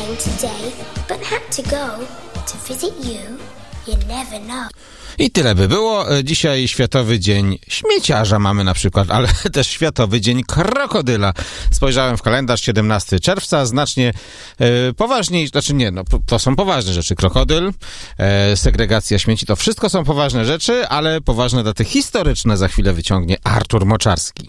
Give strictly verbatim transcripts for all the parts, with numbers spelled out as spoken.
came today, but had to go to visit you. You never know. I tyle by było. Dzisiaj Światowy Dzień Śmieciarza mamy na przykład, ale też Światowy Dzień Krokodyla. Spojrzałem w kalendarz, siedemnastego czerwca, znacznie e, poważniej, znaczy nie, no to są poważne rzeczy. Krokodyl, e, segregacja śmieci, to wszystko są poważne rzeczy, ale poważne daty historyczne za chwilę wyciągnie Artur Moczarski.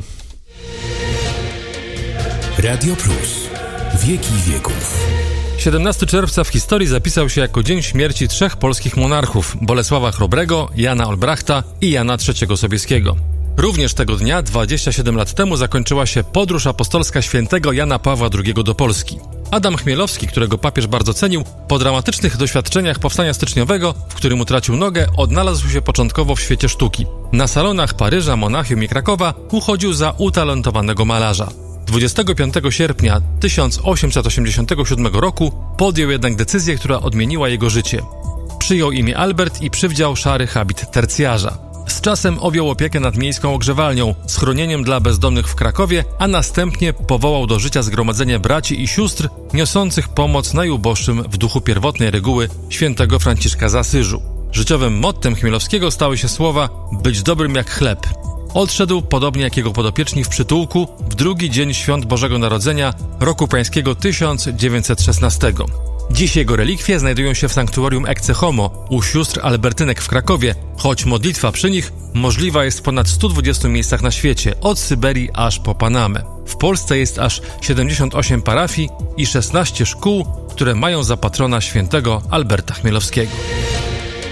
Radio Plus. Wieki wieków. siedemnastego czerwca w historii zapisał się jako dzień śmierci trzech polskich monarchów: Bolesława Chrobrego, Jana Olbrachta i Jana trzeciego Sobieskiego. Również tego dnia, dwadzieścia siedem lat temu, zakończyła się podróż apostolska świętego Jana Pawła drugiego do Polski. Adam Chmielowski, którego papież bardzo cenił, po dramatycznych doświadczeniach powstania styczniowego, w którym utracił nogę, odnalazł się początkowo w świecie sztuki. Na salonach Paryża, Monachium i Krakowa uchodził za utalentowanego malarza. dwudziestego piątego sierpnia tysiąc osiemset osiemdziesiątego siódmego roku podjął jednak decyzję, która odmieniła jego życie. Przyjął imię Albert i przywdział szary habit tercjarza. Z czasem objął opiekę nad miejską ogrzewalnią, schronieniem dla bezdomnych w Krakowie, a następnie powołał do życia zgromadzenie braci i sióstr niosących pomoc najuboższym w duchu pierwotnej reguły świętego Franciszka z Asyżu. Życiowym mottem Chmielowskiego stały się słowa „być dobrym jak chleb”. Odszedł, podobnie jak jego podopieczni, w przytułku w drugi dzień świąt Bożego Narodzenia roku pańskiego tysiąc dziewięćset szesnastego. Dziś jego relikwie znajdują się w sanktuarium Ecce Homo u sióstr Albertynek w Krakowie, choć modlitwa przy nich możliwa jest w ponad stu dwudziestu miejscach na świecie, od Syberii aż po Panamę. W Polsce jest aż siedemdziesiąt osiem parafii i szesnaście szkół, które mają za patrona świętego Alberta Chmielowskiego.